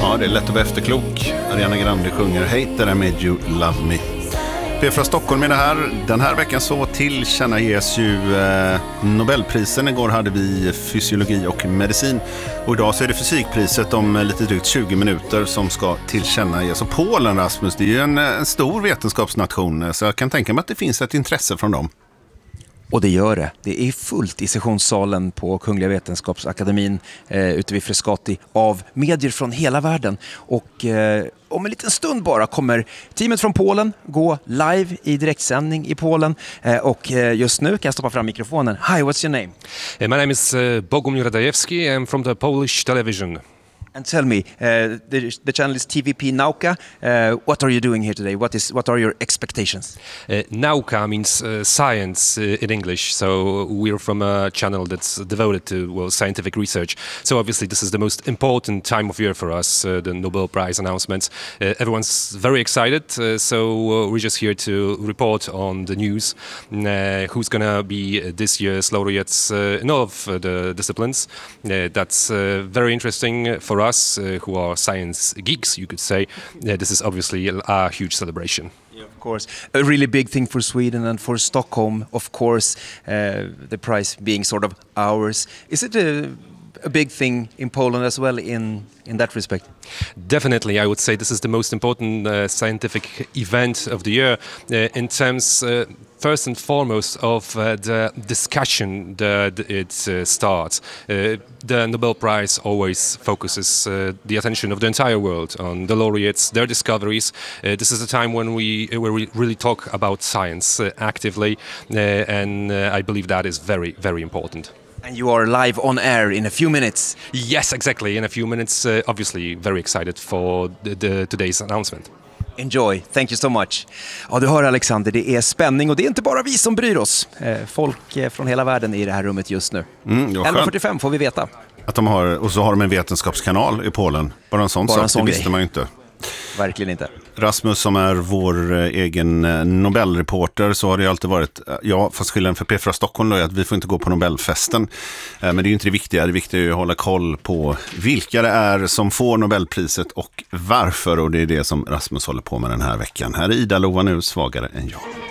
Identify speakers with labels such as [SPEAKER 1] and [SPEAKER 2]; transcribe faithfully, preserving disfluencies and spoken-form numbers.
[SPEAKER 1] Ja, det är lätt att vara efterklok. Ariana Grande sjunger Hate That I Made You Love Me. P från Stockholm är det här. Den här veckan så tillkännages ju eh, Nobelprisen. Igår hade vi fysiologi och medicin. Och idag så är det fysikpriset om lite drygt tjugo minuter som ska tillkännages. Och Polen, Rasmus, det är ju en, en stor vetenskapsnation. Så jag kan tänka mig att det finns ett intresse från dem.
[SPEAKER 2] Och det gör det. Det är fullt i sessionssalen på Kungliga Vetenskapsakademin eh, ute vid Frescati av medier från hela världen. Och eh, om en liten stund bara kommer teamet från Polen gå live i direktsändning i Polen. Eh, och eh, just nu kan jag stoppa fram mikrofonen. Hi, what's your name?
[SPEAKER 3] Uh, my name is uh, Bogomir Radajewski. I'm from the Polish television.
[SPEAKER 2] And tell me, uh, the, the channel is T V P Nauka. Uh, what are you doing here today? What is what are your expectations?
[SPEAKER 3] Uh, Nauka means uh, science uh, in English, so we're from a channel that's devoted to well scientific research. So obviously this is the most important time of year for us, uh, the Nobel Prize announcements. Uh, everyone's very excited, uh, so uh, we're just here to report on the news, uh, who's gonna be this year's laureates uh, in all of uh, the disciplines. Uh, that's uh, very interesting for us uh, who are science geeks, you could say. Uh, this is obviously a, a huge celebration.
[SPEAKER 2] Yeah, of course, a really big thing for Sweden and for Stockholm, of course, uh, the prize being sort of ours. Is it a, a big thing in Poland as well in, in that respect?
[SPEAKER 3] Definitely, I would say this is the most important uh, scientific event of the year uh, in terms uh, first and foremost of uh, the discussion that it uh, starts. Uh, the Nobel Prize always focuses uh, the attention of the entire world on the laureates, their discoveries. Uh, this is a time when we where we really talk about science uh, actively, uh, and uh, I believe that is very, very important.
[SPEAKER 2] And you are live on air in a few minutes.
[SPEAKER 3] Yes, exactly. In a few minutes, uh, obviously very excited for the, the, today's announcement.
[SPEAKER 2] Enjoy. Thank you so much. Ja, du hör Alexander, det är spänning och det är inte bara vi som bryr oss. Folk från hela världen är i det här rummet just nu. Mm, elva fyrtiofem får vi veta.
[SPEAKER 1] Att de har, och så har de en vetenskapskanal i Polen. Bara en sån
[SPEAKER 2] bara
[SPEAKER 1] sak,
[SPEAKER 2] en sån
[SPEAKER 1] det visste
[SPEAKER 2] grej.
[SPEAKER 1] man ju inte.
[SPEAKER 2] Verkligen inte.
[SPEAKER 1] Rasmus som är vår egen Nobelreporter, så har det alltid varit, ja fast skillnaden för P fyra Stockholm då är att vi får inte gå på Nobelfesten. Men det är ju inte det viktiga, det viktiga är ju att hålla koll på vilka det är som får Nobelpriset och varför, och det är det som Rasmus håller på med den här veckan. Här är Ida Lova nu, svagare än jag.